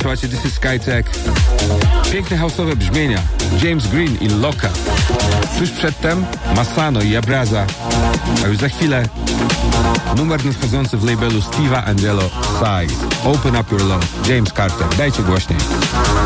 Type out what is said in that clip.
Słuchajcie, This is Skytech. Piękne house'owe brzmienia. James Green i Loka. Tuż przedtem Masano i Abraza. A już za chwilę numer nadchodzący w labelu Steve'a Angelo Size. Open Up Your Love. James Carter. Dajcie głośniej.